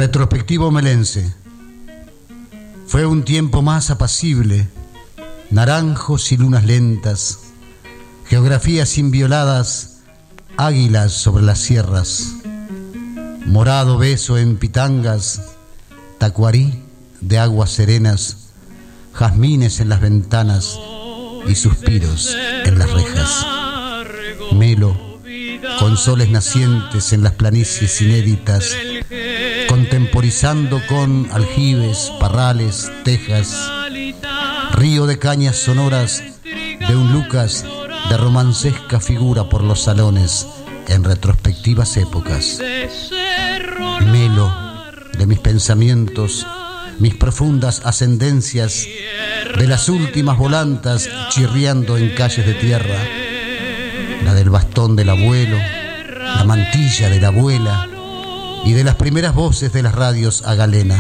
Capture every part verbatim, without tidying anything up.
Retrospectivo melense. Fue un tiempo más apacible, naranjos y lunas lentas, geografías invioladas, águilas sobre las sierras, morado beso en pitangas, tacuarí de aguas serenas, jazmines en las ventanas y suspiros en las rejas. Melo, con soles nacientes en las planicies inéditas, contemporizando con aljibes, parrales, tejas, río de cañas sonoras de un Lucas de romancesca figura por los salones en retrospectivas épocas. Melo de mis pensamientos, mis profundas ascendencias, de las últimas volantas chirriando en calles de tierra, la del bastón del abuelo, la mantilla de la abuela y de las primeras voces de las radios a galena.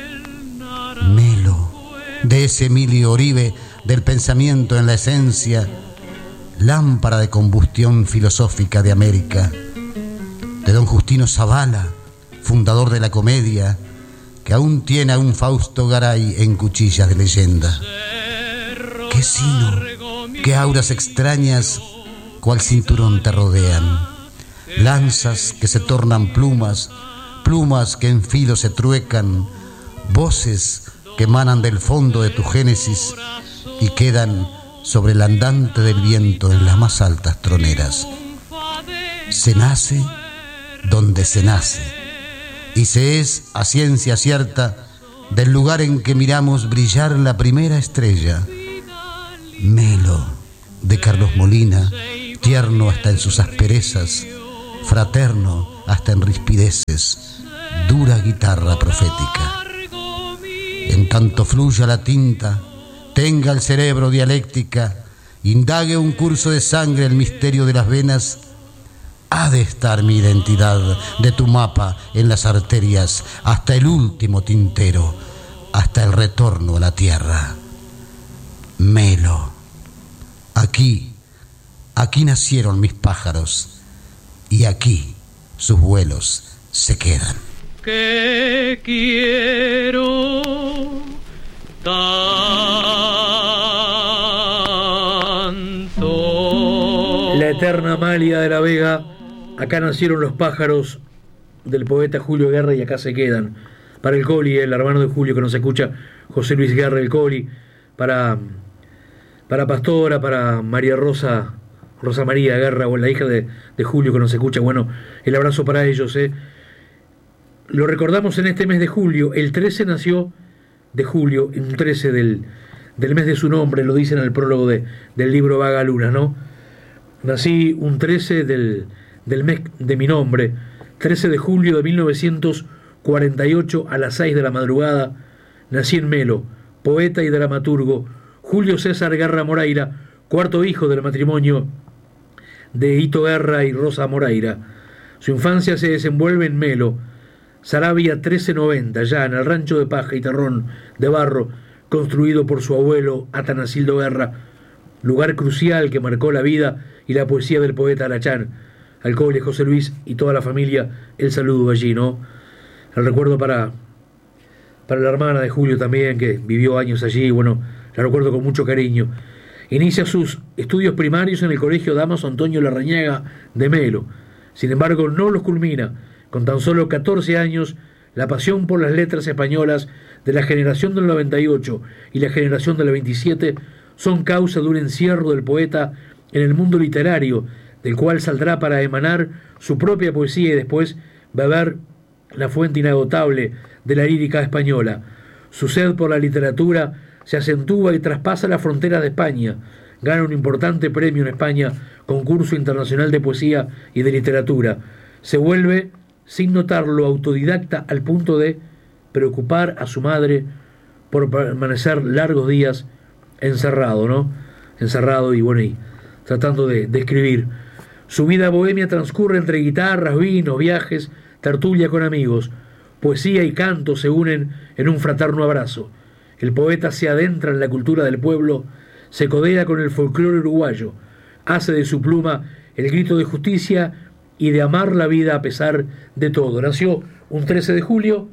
Melo de ese Emilio Oribe del pensamiento en la esencia, lámpara de combustión filosófica de América, de don Justino Zavala, fundador de la comedia, que aún tiene a un Fausto Garay en cuchillas de leyenda. Qué sino, qué auras extrañas cual cinturón te rodean, lanzas que se tornan plumas, plumas que en filo se truecan, voces que emanan del fondo de tu génesis y quedan sobre el andante del viento en las más altas troneras. Se nace donde se nace, y se es a ciencia cierta del lugar en que miramos brillar la primera estrella. Melo de Carlos Molina, tierno hasta en sus asperezas, fraterno hasta en rispideces, dura guitarra profética. En tanto fluya la tinta, tenga el cerebro dialéctica, indague un curso de sangre el misterio de las venas, ha de estar mi identidad de tu mapa en las arterias hasta el último tintero, hasta el retorno a la tierra. Melo, aquí, aquí nacieron mis pájaros y aquí sus vuelos se quedan. Que quiero tanto. La eterna Amalia de la Vega. Acá nacieron los pájaros, del poeta Julio Guerra, y acá se quedan. Para el Coli, el hermano de Julio que nos escucha, José Luis Guerra, el Coli. Para, para Pastora, para María Rosa, Rosa María Guerra, o la hija de, de Julio que nos escucha. Bueno, el abrazo para ellos. ¿eh? Lo recordamos en este mes de julio. El trece nació de julio, un trece del, del mes de su nombre, lo dicen en el prólogo de, del libro Vaga Luna, ¿no? Nací un trece del... del mes de mi nombre, trece de julio de mil novecientos cuarenta y ocho a las seis de la madrugada, nací en Melo, poeta y dramaturgo, Julio César Guerra Moreira, cuarto hijo del matrimonio de Hito Guerra y Rosa Moreira. Su infancia se desenvuelve en Melo, Saravia trece noventa, ya en el rancho de paja y terrón de barro, construido por su abuelo Atanasildo Guerra, lugar crucial que marcó la vida y la poesía del poeta Alachán. Al Coli, José Luis y toda la familia, el saludo allí, ¿no? El recuerdo para, para la hermana de Julio también, que vivió años allí, bueno, la recuerdo con mucho cariño. Inicia sus estudios primarios en el Colegio Damaso Antonio Larrañaga de Melo. Sin embargo, no los culmina. Con tan solo catorce años, la pasión por las letras españolas de la generación del noventa y ocho y la generación del veintisiete son causa de un encierro del poeta en el mundo literario, del cual saldrá para emanar su propia poesía y después beber la fuente inagotable de la lírica española. Su sed por la literatura se acentúa y traspasa la frontera de España. Gana un importante premio en España, concurso internacional de poesía y de literatura. Se vuelve, sin notarlo, autodidacta al punto de preocupar a su madre por permanecer largos días encerrado, ¿no? Encerrado y bueno, y tratando de, de escribir. Su vida bohemia transcurre entre guitarras, vinos, viajes, tertulia con amigos. Poesía y canto se unen en un fraterno abrazo. El poeta se adentra en la cultura del pueblo, se codea con el folclore uruguayo, hace de su pluma el grito de justicia y de amar la vida a pesar de todo. Nació un trece de julio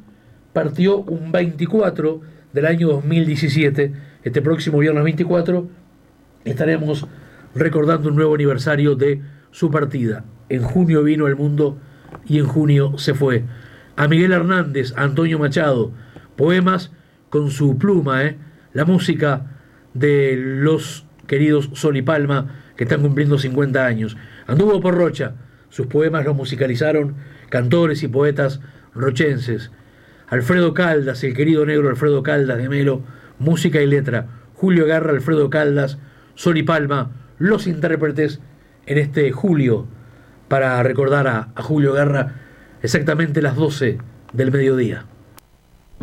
partió un veinticuatro del año dos mil diecisiete. Este próximo viernes veinticuatro estaremos recordando un nuevo aniversario de su partida. En junio vino al mundo y en junio se fue. A Miguel Hernández, a Antonio Machado, poemas con su pluma, ¿eh? La música de los queridos Sol y Palma, que están cumpliendo cincuenta años. Anduvo por Rocha, sus poemas los musicalizaron cantores y poetas rochenses. Alfredo Caldas, el querido negro Alfredo Caldas de Melo, música y letra. Julio Guerra, Alfredo Caldas, Sol y Palma, los intérpretes en este julio, para recordar a, a Julio Guerra exactamente las doce del mediodía.